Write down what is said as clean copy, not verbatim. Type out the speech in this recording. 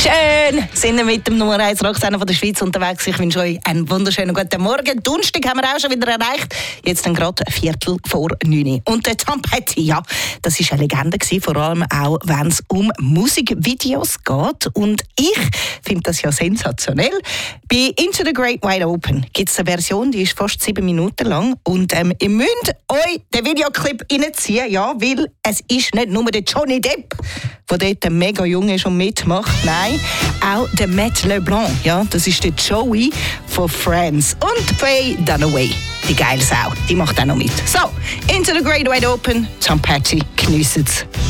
Schön, sind wir mit dem Nummer 1 Rocksender von der Schweiz unterwegs. Ich wünsche euch einen wunderschönen guten Morgen. Donnerstag haben wir auch schon wieder erreicht. Jetzt dann gerade 8:45. Und der Tom Petty, ja, das war eine Legende gewesen, vor allem auch, wenn es um Musikvideos geht. Und ich finde das ja sensationell. Bei Into the Great Wide Open gibt es eine Version, die ist fast 7 Minuten lang. Und ihr müsst euch den Videoclip reinziehen, ja, weil es ist nicht nur der Johnny Depp, der dort mega jung ist und mitmacht. Nein, auch der Matt LeBlanc, ja, das ist der Joey von Friends. Und Faye Dunaway, die geile Sau, die macht auch noch mit. So, Into the Great Wide Open, Tom Petty, geniessen's.